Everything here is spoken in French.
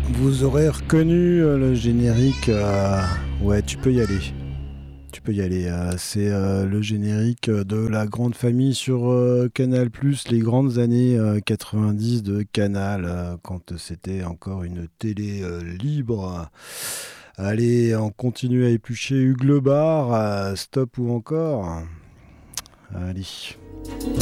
Vous aurez reconnu le générique. Ouais, tu peux y aller. Tu peux y aller. C'est le générique de La Grande Famille sur Canal+, les grandes années 90 de Canal, quand c'était encore une télé libre. Allez, on continue à éplucher Hugues Le Bar, Stop ou encore. Allez.